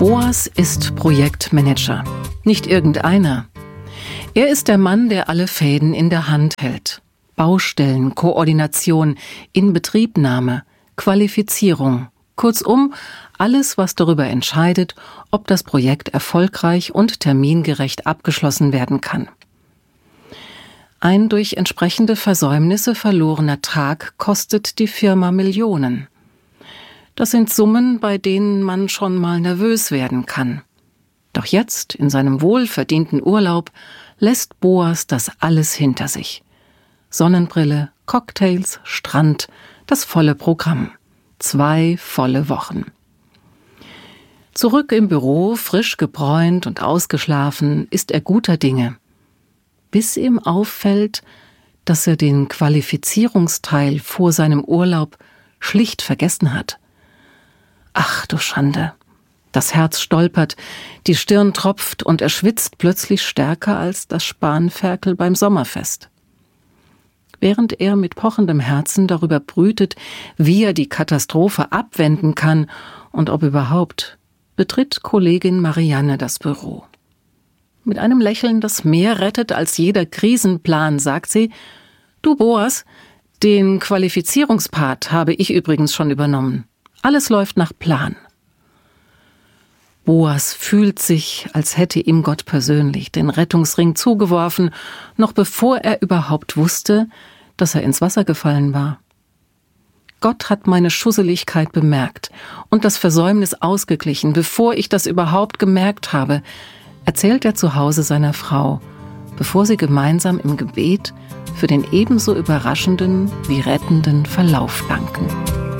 Boas ist Projektmanager. Nicht irgendeiner. Er ist der Mann, der alle Fäden in der Hand hält. Baustellen, Koordination, Inbetriebnahme, Qualifizierung. Kurzum, alles, was darüber entscheidet, ob das Projekt erfolgreich und termingerecht abgeschlossen werden kann. Ein durch entsprechende Versäumnisse verlorener Tag kostet die Firma Millionen. Das sind Summen, bei denen man schon mal nervös werden kann. Doch jetzt, in seinem wohlverdienten Urlaub, lässt Boas das alles hinter sich. Sonnenbrille, Cocktails, Strand, das volle Programm. 2 volle Wochen. Zurück im Büro, frisch gebräunt und ausgeschlafen, ist er guter Dinge. Bis ihm auffällt, dass er den Qualifizierungsteil vor seinem Urlaub schlicht vergessen hat. Ach du Schande! Das Herz stolpert, die Stirn tropft und er schwitzt plötzlich stärker als das Spanferkel beim Sommerfest. Während er mit pochendem Herzen darüber brütet, wie er die Katastrophe abwenden kann und ob überhaupt, betritt Kollegin Marianne das Büro. Mit einem Lächeln, das mehr rettet als jeder Krisenplan, sagt sie: »Du Boas, den Qualifizierungspart habe ich übrigens schon übernommen. Alles läuft nach Plan.« Boas fühlt sich, als hätte ihm Gott persönlich den Rettungsring zugeworfen, noch bevor er überhaupt wusste, dass er ins Wasser gefallen war. Gott hat meine Schusseligkeit bemerkt und das Versäumnis ausgeglichen, bevor ich das überhaupt gemerkt habe, erzählt er zu Hause seiner Frau, bevor sie gemeinsam im Gebet für den ebenso überraschenden wie rettenden Verlauf danken.